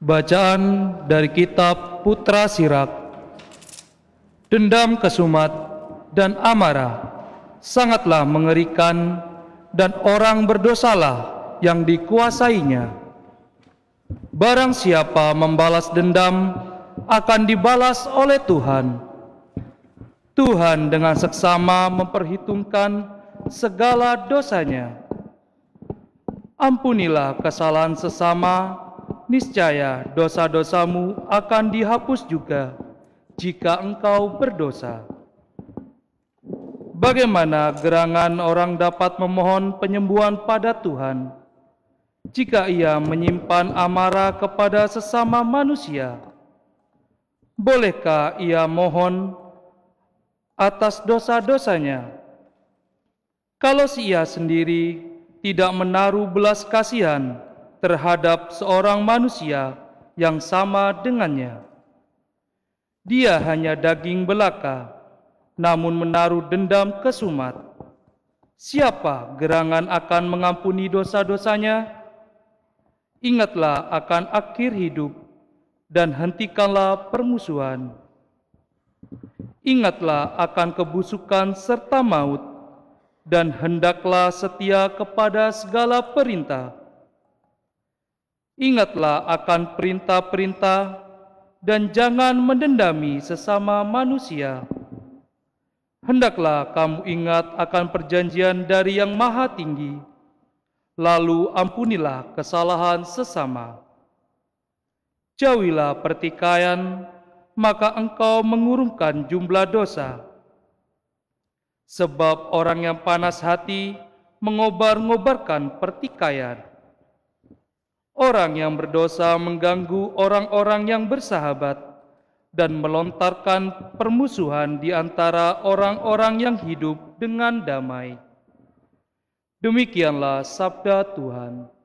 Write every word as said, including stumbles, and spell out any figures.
Bacaan dari kitab Putra Sirak. Dendam kesumat dan amarah sangatlah mengerikan, dan orang berdosalah yang dikuasainya. Barang siapa membalas dendam akan dibalas oleh Tuhan. Tuhan dengan seksama memperhitungkan segala dosanya. Ampunilah kesalahan sesama, niscaya dosa-dosamu akan dihapus juga jika engkau berdosa. Bagaimana gerangan orang dapat memohon penyembuhan pada Tuhan jika ia menyimpan amarah kepada sesama manusia? Bolehkah ia mohon atas dosa-dosanya? Kalau si ia sendiri tidak menaruh belas kasihan terhadap seorang manusia yang sama dengannya, dia hanya daging belaka, namun menaruh dendam kesumat. Siapa gerangan akan mengampuni dosa-dosanya? Ingatlah akan akhir hidup dan hentikanlah permusuhan. Ingatlah akan kebusukan serta maut, dan hendaklah setia kepada segala perintah. Ingatlah akan perintah-perintah, dan jangan mendendami sesama manusia. Hendaklah kamu ingat akan perjanjian dari Yang Maha Tinggi, lalu ampunilah kesalahan sesama. Jauhilah pertikaian, maka engkau mengurungkan jumlah dosa. Sebab orang yang panas hati mengobar-ngobarkan pertikaian. Orang yang berdosa mengganggu orang-orang yang bersahabat dan melontarkan permusuhan di antara orang-orang yang hidup dengan damai. Demikianlah sabda Tuhan.